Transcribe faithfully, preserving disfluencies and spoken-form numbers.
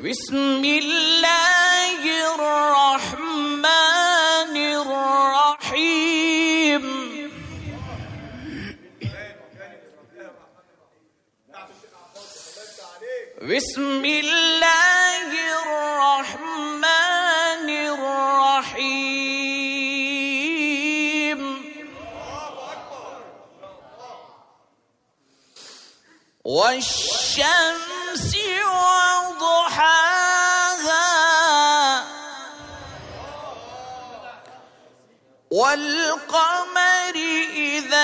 بسم الله الرحمن الرحيم بسم الله الرحمن الرحيم والشمس وضحاها والقمر إذا